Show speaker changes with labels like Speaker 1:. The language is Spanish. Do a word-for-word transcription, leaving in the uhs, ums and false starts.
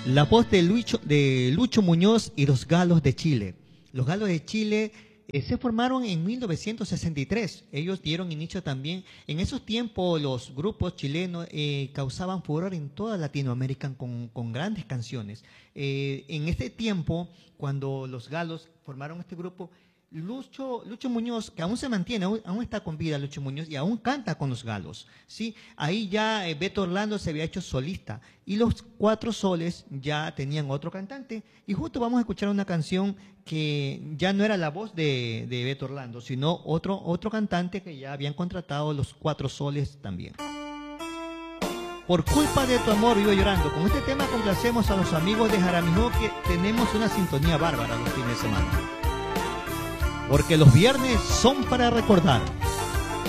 Speaker 1: La voz de Lucho, de Lucho Muñoz y los Galos de Chile. Los Galos de Chile eh, se formaron en mil novecientos sesenta y tres. Ellos dieron inicio también. En esos tiempos los grupos chilenos eh, causaban furor en toda Latinoamérica con, con grandes canciones. Eh, en este tiempo, cuando los Galos formaron este grupo, Lucho, Lucho Muñoz, que aún se mantiene, aún, aún está con vida Lucho Muñoz y aún canta con los Galos, ¿sí? Ahí ya eh, Beto Orlando se había hecho solista y los Cuatro Soles ya tenían otro cantante y justo vamos a escuchar una canción que ya no era la voz de, de Beto Orlando, sino otro, otro cantante que ya habían contratado los Cuatro Soles también. Por culpa de tu amor vivo llorando. Con este tema complacemos a los amigos de Jaramillo, que tenemos una sintonía bárbara los fines de semana. Porque los viernes son para recordar.